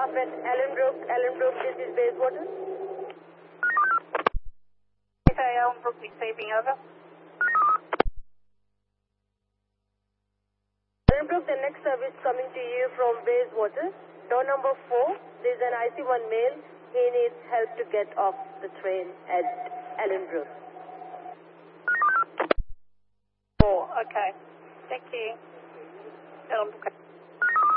off at Ellenbrook, this is Bayswater. Okay, Ellenbrook receiving, over. Ellenbrook, the next service coming to you from Bayswater. Door number 4, there's an IC1 male. He needs help to get off the train at Ellenbrook. 4, okay. Thank you. Ellenbrook.